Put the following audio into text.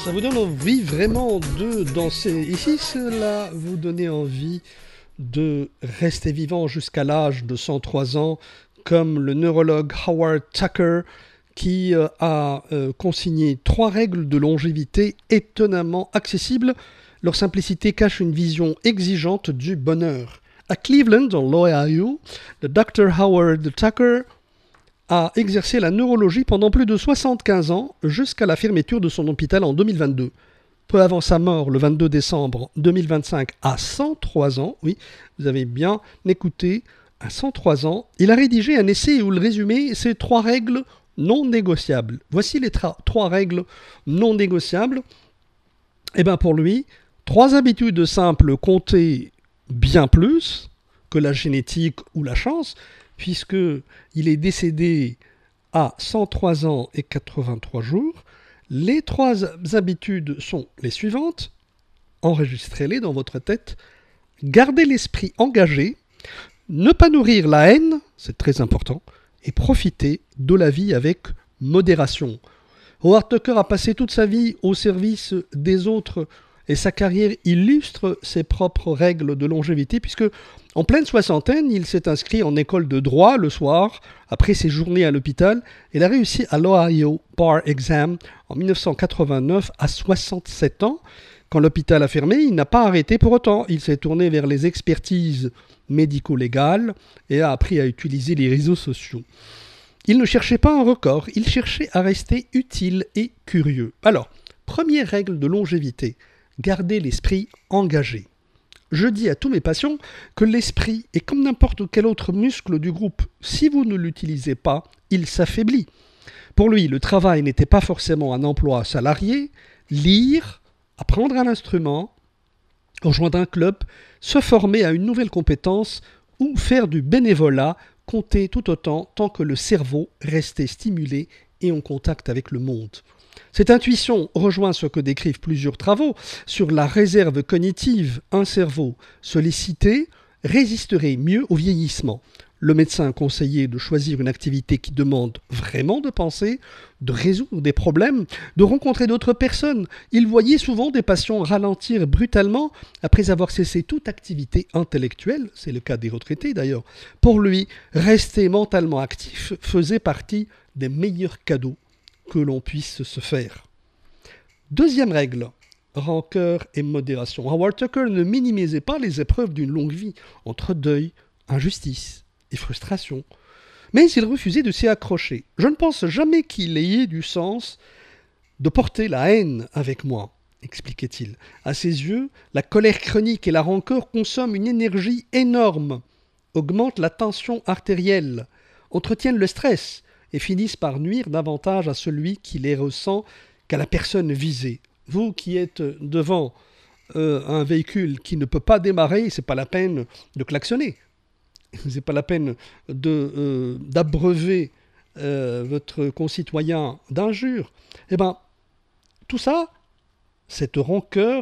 Ça vous donne envie vraiment de danser. Ici, cela vous donnait envie de rester vivant jusqu'à l'âge de 103 ans, comme le neurologue Howard Tucker, qui a consigné 3 règles de longévité étonnamment accessibles. Leur simplicité cache une vision exigeante du bonheur. À Cleveland, dans l'Ohio, le Dr. Howard Tucker a exercé la neurologie pendant plus de 75 ans, jusqu'à la fermeture de son hôpital en 2022. Peu avant sa mort, le 22 décembre 2025, à 103 ans, oui, vous avez bien écouté, à 103 ans, il a rédigé un essai où il résumait ces 3 règles non négociables. Voici les 3 règles non négociables. Eh bien pour lui, 3 habitudes simples comptaient bien plus que la génétique ou la chance, puisque il est décédé à 103 ans et 83 jours. Les 3 habitudes sont les suivantes. Enregistrez-les dans votre tête. Gardez l'esprit engagé. Ne pas nourrir la haine, c'est très important. Et profiter de la vie avec modération. Howard Tucker a passé toute sa vie au service des autres et sa carrière illustre ses propres règles de longévité puisque en pleine soixantaine, il s'est inscrit en école de droit le soir après ses journées à l'hôpital. Il a réussi à l'Ohio Bar Exam en 1989 à 67 ans. Quand l'hôpital a fermé, il n'a pas arrêté pour autant. Il s'est tourné vers les expertises médico-légales et a appris à utiliser les réseaux sociaux. Il ne cherchait pas un record, il cherchait à rester utile et curieux. Alors, première règle de longévité, garder l'esprit engagé. Je dis à tous mes patients que l'esprit est comme n'importe quel autre muscle du groupe. Si vous ne l'utilisez pas, il s'affaiblit. Pour lui, le travail n'était pas forcément un emploi salarié. Lire, apprendre un instrument, rejoindre un club, se former à une nouvelle compétence ou faire du bénévolat comptait tout autant tant que le cerveau restait stimulé et en contact avec le monde. Cette intuition rejoint ce que décrivent plusieurs travaux sur la réserve cognitive. Un cerveau sollicité résisterait mieux au vieillissement. Le médecin conseillait de choisir une activité qui demande vraiment de penser, de résoudre des problèmes, de rencontrer d'autres personnes. Il voyait souvent des patients ralentir brutalement après avoir cessé toute activité intellectuelle, c'est le cas des retraités d'ailleurs. Pour lui, rester mentalement actif faisait partie des meilleurs cadeaux que l'on puisse se faire. Deuxième règle, rancœur et modération. Howard Tucker ne minimisait pas les épreuves d'une longue vie, entre deuil, injustice et frustration. Mais il refusait de s'y accrocher. Je ne pense jamais qu'il ait du sens de porter la haine avec moi, expliquait-il. À ses yeux, la colère chronique et la rancœur consomment une énergie énorme, augmentent la tension artérielle, entretiennent le stress et finissent par nuire davantage à celui qui les ressent qu'à la personne visée. Vous qui êtes devant un véhicule qui ne peut pas démarrer, c'est pas la peine de klaxonner. C'est pas la peine d'abreuver votre concitoyen d'injures. Eh bien, tout ça, cette rancœur